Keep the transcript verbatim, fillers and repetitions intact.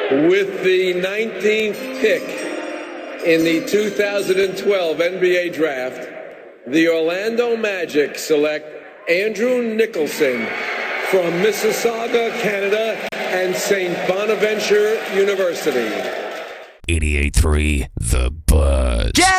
With the nineteenth pick in the two thousand twelve N B A Draft, the Orlando Magic select Andrew Nicholson from Mississauga, Canada, and Saint Bonaventure University. eighty-eight point three The Buzz. Get